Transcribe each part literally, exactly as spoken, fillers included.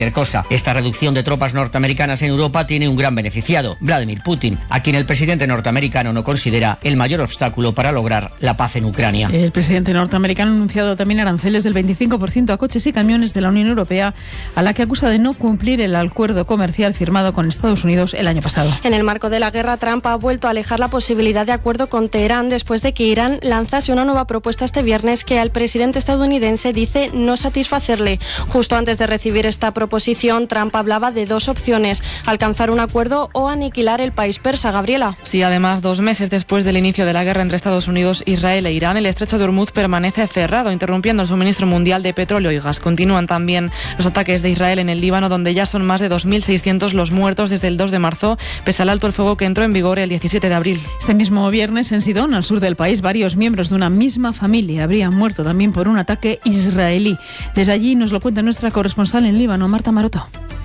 cosa. Esta reducción de tropas norteamericanas en Europa tiene un gran beneficiado, Vladimir Putin, a quien el presidente norteamericano no considera el mayor obstáculo para lograr la paz en Ucrania. El presidente norteamericano ha anunciado también aranceles del veinticinco por ciento a coches y camiones de la Unión Europea, a la que acusa de no cumplir el acuerdo comercial firmado con Estados Unidos el año pasado. En el marco de la guerra, Trump ha vuelto a alejar la posibilidad de acuerdo con Teherán después de que Irán lanzase una nueva propuesta este viernes que al presidente estadounidense dice no satisfacerle. Justo antes de recibir esta proposición, Trump hablaba de dos opciones: alcanzar un acuerdo o aniquilar el país persa. Gabriela. Sí, además, dos meses después del inicio de la guerra entre Estados Unidos, Israel e Irán, el estrecho de Hormuz permanece cerrado, interrumpiendo el suministro mundial de petróleo y gas. Continúan también los ataques de Israel en el Líbano, donde ya son más de dos mil seiscientos los muertos desde el dos de marzo, pese al alto el fuego que entró en vigor el diecisiete de abril. Este mismo viernes, en Sidón, al sur del país, varios miembros de una misma familia habrían muerto también por un ataque israelí. Desde allí nos lo cuenta nuestra corresponsal en Líbano, Marta Maroto.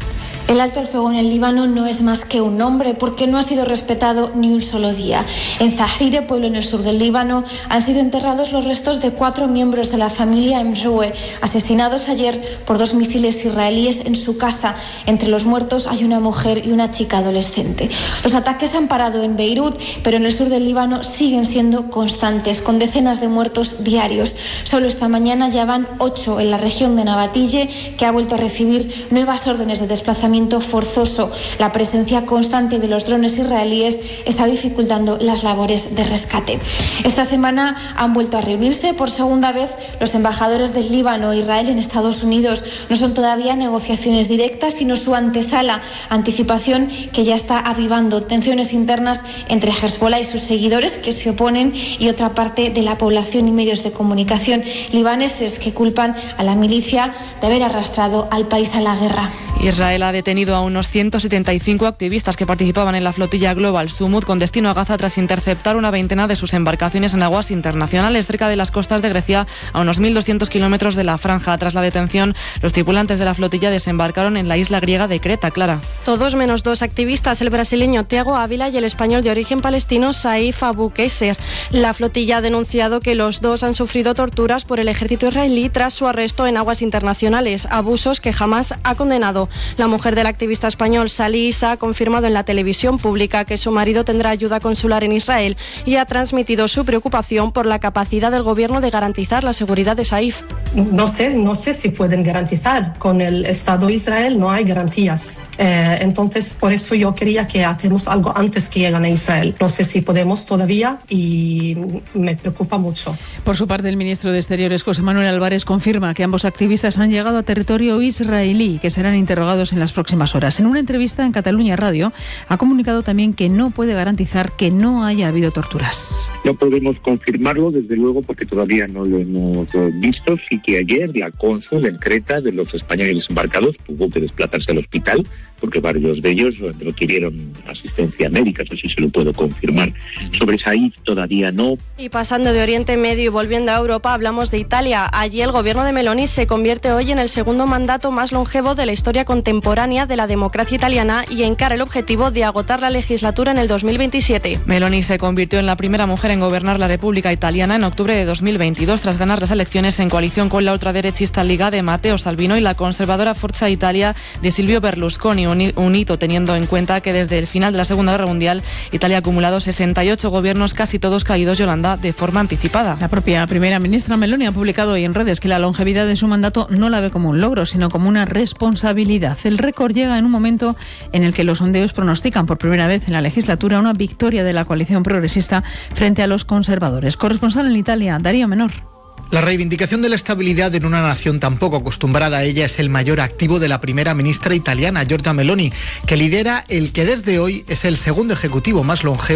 El alto el fuego en el Líbano no es más que un nombre porque no ha sido respetado ni un solo día. En Zahrire, pueblo en el sur del Líbano, han sido enterrados los restos de cuatro miembros de la familia Emroue, asesinados ayer por dos misiles israelíes en su casa. Entre los muertos hay una mujer y una chica adolescente. Los ataques han parado en Beirut, pero en el sur del Líbano siguen siendo constantes, con decenas de muertos diarios. Solo esta mañana ya van ocho en la región de Nabatille, que ha vuelto a recibir nuevas órdenes de desplazamiento forzoso. La presencia constante de los drones israelíes está dificultando las labores de rescate. Esta semana han vuelto a reunirse por segunda vez los embajadores del Líbano e Israel en Estados Unidos. No son todavía negociaciones directas, sino su antesala, anticipación que ya está avivando tensiones internas entre Hezbollah y sus seguidores que se oponen y otra parte de la población y medios de comunicación libaneses que culpan a la milicia de haber arrastrado al país a la guerra. Israel ha detenido a unos ciento setenta y cinco activistas que participaban en la flotilla Global Sumud con destino a Gaza tras interceptar una veintena de sus embarcaciones en aguas internacionales cerca de las costas de Grecia, a unos mil doscientos kilómetros de la franja. Tras la detención, los tripulantes de la flotilla desembarcaron en la isla griega de Creta. Clara. Todos menos dos activistas, el brasileño Thiago Ávila y el español de origen palestino Saif Abu Qeiser. La flotilla ha denunciado que los dos han sufrido torturas por el ejército israelí tras su arresto en aguas internacionales, abusos que jamás ha condenado. La mujer del activista español Salih Issa ha confirmado en la televisión pública que su marido tendrá ayuda consular en Israel y ha transmitido su preocupación por la capacidad del gobierno de garantizar la seguridad de Saif. No sé, no sé si pueden garantizar. Con el Estado de Israel no hay garantías. Eh, entonces, por eso yo quería que hacemos algo antes que lleguen a Israel. No sé si podemos todavía y me preocupa mucho. Por su parte, el ministro de Exteriores, José Manuel Álvarez, confirma que ambos activistas han llegado a territorio israelí y que serán interrogados en las próximas horas. En una entrevista en Cataluña Radio, ha comunicado también que no puede garantizar que no haya habido torturas. No podemos confirmarlo, desde luego, porque todavía no lo hemos visto. Sí que ayer la cónsul en Creta de los españoles embarcados tuvo que desplazarse al hospital porque varios de ellos requirieron asistencia médica, eso sí se lo puedo confirmar. Sobre Saif todavía no. Y pasando de Oriente Medio y volviendo a Europa, hablamos de Italia. Allí el gobierno de Meloni se convierte hoy en el segundo mandato más longevo de la historia contemporánea de la democracia italiana y encara el objetivo de agotar la legislatura en el dos mil veintisiete. Meloni se convirtió en la primera mujer en gobernar la República Italiana en octubre de dos mil veintidós, tras ganar las elecciones en coalición con la ultraderechista Liga de Matteo Salvini y la conservadora Forza Italia de Silvio Berlusconi, un hito teniendo en cuenta que desde el final de la Segunda Guerra Mundial Italia ha acumulado sesenta y ocho gobiernos, casi todos caídos, Yolanda, de forma anticipada. La propia primera ministra Meloni ha publicado hoy en redes que la longevidad de su mandato no la ve como un logro, sino como una responsabilidad. El récord llega en un momento en el que los sondeos pronostican por primera vez en la legislatura una victoria de la coalición progresista frente a los conservadores. Corresponsal en Italia, Darío Menor. La reivindicación de la estabilidad en una nación tan poco acostumbrada a ella es el mayor activo de la primera ministra italiana, Giorgia Meloni, que lidera el que desde hoy es el segundo ejecutivo más longevo